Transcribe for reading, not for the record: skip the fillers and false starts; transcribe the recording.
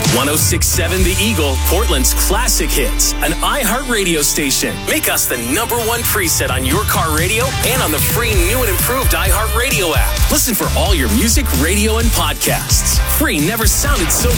1067 The Eagle, Portland's classic hits, an iHeart radio station. Make us the #1 preset on your car radio and on the free new and improved iHeart Radio app. Listen for all your music, radio, and podcasts. Free never sounded so